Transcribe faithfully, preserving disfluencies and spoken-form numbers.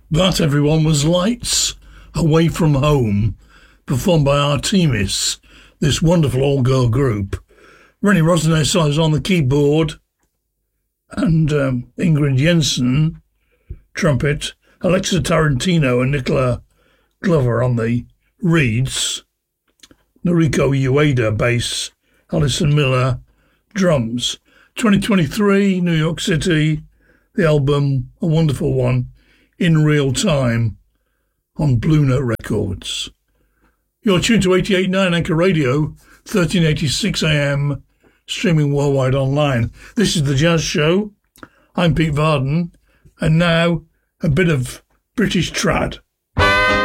That, everyone, was Lights Away From Home, performed by Artemis, this wonderful all-girl group. Rennie Rosnes is on the keyboard, and um, Ingrid Jensen, trumpet, Alexa Tarantino and Nicola Glover on the reeds, Noriko Ueda, bass, Alison Miller, drums. twenty twenty-three, New York City, the album, a wonderful one, In Real Time, on Blue Note Records. You're tuned to eighty-eight point nine Anchor Radio, thirteen eighty-six A M, streaming worldwide online. This is The Jazz Show. I'm Pete Varden, and now a bit of British trad.